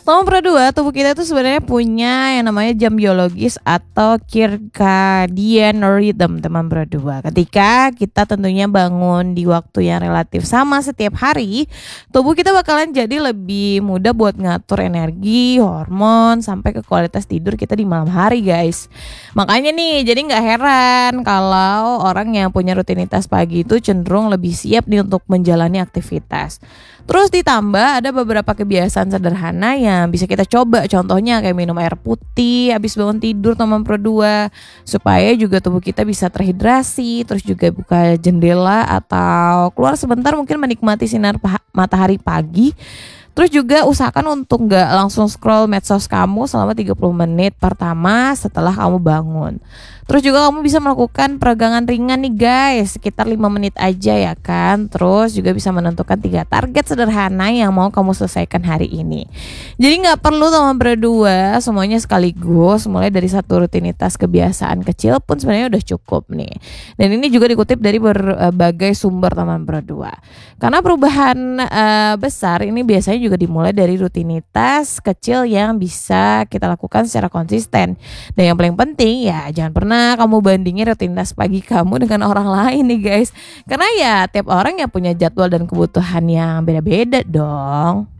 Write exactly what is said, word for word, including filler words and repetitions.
Nomor dua, tubuh kita tuh sebenarnya punya yang namanya jam biologis atau circadian rhythm, teman berdua. Ketika kita tentunya bangun di waktu yang relatif sama setiap hari, tubuh kita bakalan jadi lebih mudah buat ngatur energi, hormon, sampai ke kualitas tidur kita di malam hari, guys. Makanya nih, jadi nggak heran kalau orang yang punya rutinitas pagi itu cenderung lebih siap nih untuk menjalani aktivitas. Terus ditambah ada beberapa kebiasaan sederhana yang bisa kita coba. Contohnya kayak minum air putih habis bangun tidur teman berdua, supaya juga tubuh kita bisa terhidrasi. Terus juga buka jendela atau keluar sebentar mungkin menikmati sinar pa- matahari pagi. Terus juga usahakan untuk gak langsung scroll medsos kamu selama tiga puluh menit pertama setelah kamu bangun. Terus juga kamu bisa melakukan peregangan ringan nih guys, sekitar lima menit aja ya kan. Terus juga bisa menentukan tiga target sederhana yang mau kamu selesaikan hari ini. Jadi gak perlu teman berdua semuanya sekaligus, mulai dari satu rutinitas kebiasaan kecil pun sebenarnya udah cukup nih. Dan ini juga dikutip dari berbagai sumber teman berdua. Karena perubahan uh, besar ini biasanya juga dimulai dari rutinitas kecil yang bisa kita lakukan secara konsisten. Dan yang paling penting ya jangan pernah kamu bandingin rutinitas pagi kamu dengan orang lain nih guys. Karena ya tiap orang yang punya jadwal dan kebutuhan yang beda-beda dong.